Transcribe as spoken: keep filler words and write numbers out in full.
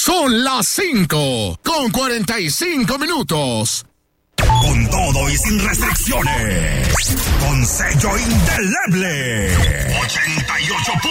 Son las cinco con cuarenta y cinco minutos. Con todo y sin restricciones. Con sello indeleble. ochenta y ocho